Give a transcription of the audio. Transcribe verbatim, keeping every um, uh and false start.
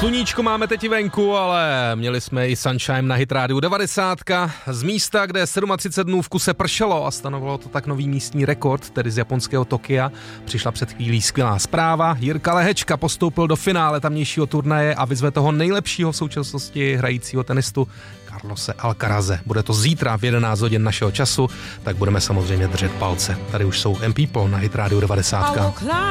Sluníčko máme teď i venku, ale měli jsme i sunshine na Hit rádiu devadesát. Z místa, kde třicet sedm dnů v kuse pršelo a stanovilo to tak nový místní rekord, tedy z japonského Tokia, přišla před chvílí skvělá zpráva. Jirka Lehečka postoupil do finále tamnějšího turnaje a vyzve toho nejlepšího v současnosti hrajícího tenistu Carlose Alcaraze. Bude to zítra v jedenáct hodin našeho času, tak budeme samozřejmě držet palce. Tady už jsou M People na Hit rádiu devadesát.